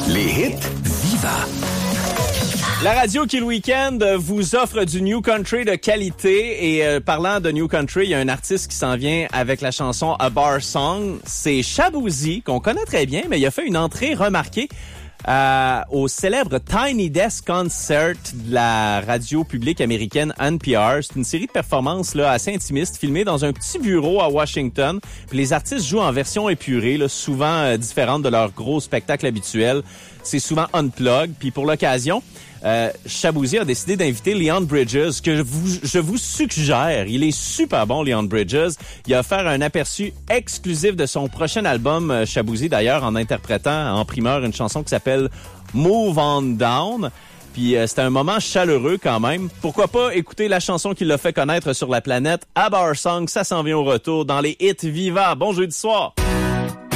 Les hits Viva. La radio qui, le week-end, vous offre du New Country de qualité. Et parlant de New Country, il y a un artiste qui s'en vient avec la chanson A Bar Song. C'est Shaboozey, qu'on connaît très bien, mais il a fait une entrée remarquée au célèbre Tiny Desk Concert de la radio publique américaine NPR. C'est une série de performances là assez intimistes, filmées dans un petit bureau à Washington. Puis les artistes jouent en version épurée, là, souvent différente de leur gros spectacle habituel. C'est souvent unplugged. Puis pour l'occasion, Shaboozey a décidé d'inviter Leon Bridges, que je vous suggère. Il est super bon, Leon Bridges. Il a offert un aperçu exclusif de son prochain album, Shaboozey d'ailleurs, en interprétant en primeur une chanson qui s'appelle Move On Down. Puis c'était un moment chaleureux quand même. Pourquoi pas écouter la chanson qui l'a fait connaître sur la planète, A Bar Song, ça s'en vient au retour dans les hits Viva. Bon jeudi soir!